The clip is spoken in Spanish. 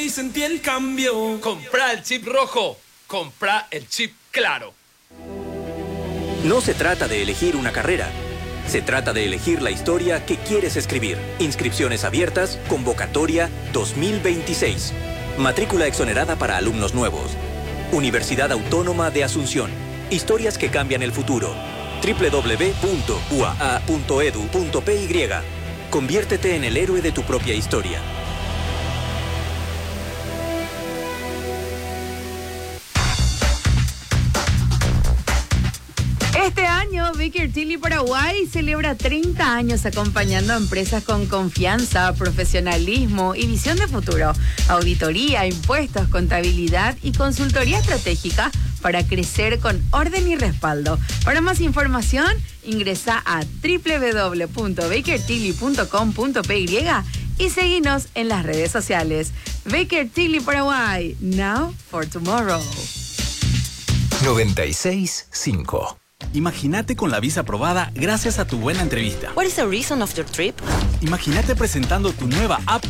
y sentí el cambio. Comprá el chip rojo. Comprá el chip claro. No se trata de elegir una carrera. Se trata de elegir la historia que quieres escribir. Inscripciones abiertas, convocatoria 2026. Matrícula exonerada para alumnos nuevos. Universidad Autónoma de Asunción. Historias que cambian el futuro. www.uaa.edu.py. Conviértete en el héroe de tu propia historia. Este año, Baker Tilly Paraguay celebra 30 años acompañando a empresas con confianza, profesionalismo y visión de futuro. Auditoría, impuestos, contabilidad y consultoría estratégica para crecer con orden y respaldo. Para más información, ingresa a www.bakertilly.com.py y seguinos en las redes sociales. Baker Tilly Paraguay, now for tomorrow. 96.5. Imagínate con la visa aprobada gracias a tu buena entrevista. What is the reason of your trip? Imagínate presentando tu nueva app